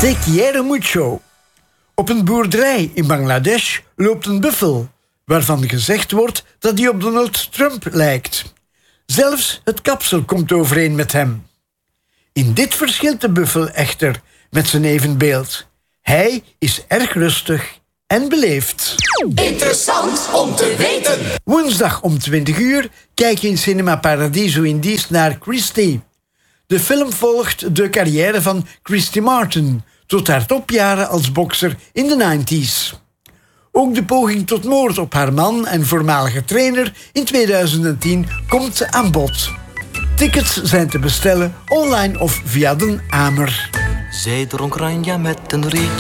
Te quiero mucho. Op een boerderij in Bangladesh loopt een buffel, waarvan gezegd wordt dat hij op Donald Trump lijkt. Zelfs het kapsel komt overeen met hem. In dit verschilt de buffel echter met zijn evenbeeld. Hij is erg rustig en beleefd. Interessant om te weten. Woensdag om 20 uur kijk je in Cinema Paradiso in Diest naar Christy. De film volgt de carrière van Christy Martin tot haar topjaren als bokser in de 90s. Ook de poging tot moord op haar man en voormalige trainer in 2010 komt aan bod. Tickets zijn te bestellen online of via Den Amer. Zij dronk Ranja met een rietje